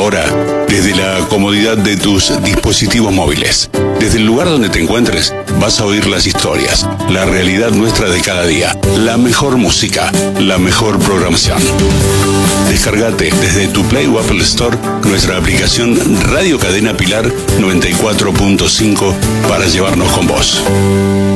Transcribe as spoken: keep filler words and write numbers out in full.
Ahora, desde la comodidad de tus dispositivos móviles, desde el lugar donde te encuentres, vas a oír las historias, la realidad nuestra de cada día, la mejor música, la mejor programación. Descargate desde tu Play o Apple Store nuestra aplicación Radio Cadena Pilar noventa y cuatro punto cinco para llevarnos con vos.